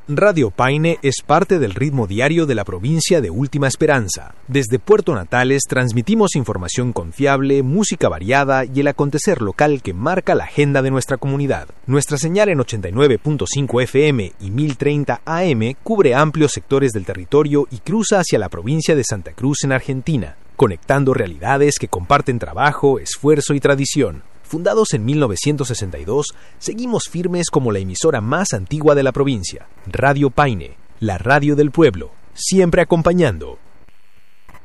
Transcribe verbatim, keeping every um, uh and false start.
Radio Paine es parte del ritmo diario de la provincia de Última Esperanza. Desde Puerto Natales transmitimos información confiable, música variada y el acontecer local que marca la agenda de nuestra comunidad. Nuestra señal en ochenta y nueve punto cinco F M y mil treinta A M cubre amplios sectores del territorio y cruza hacia la provincia de Santa Cruz en Argentina, conectando realidades que comparten trabajo, esfuerzo y tradición. Fundados en mil novecientos sesenta y dos, seguimos firmes como la emisora más antigua de la provincia. Radio Paine, la radio del pueblo, siempre acompañando.